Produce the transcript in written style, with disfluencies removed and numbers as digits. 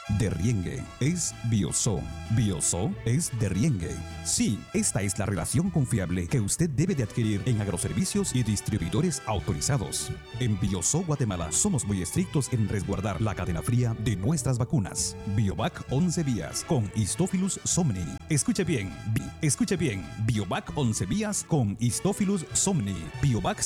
Derriengue es Bioso. Bioso es Derriengue. Sí, esta es la relación confiable que usted debe de adquirir en agroservicios y distribuidores autorizados. En Bioso Guatemala somos muy estrictos en resguardar la cadena fría de nuestras vacunas. Biovac 11 vías con Histophilus somni. Escuche bien, Biovac 11 vías con Histophilus somni. Biovac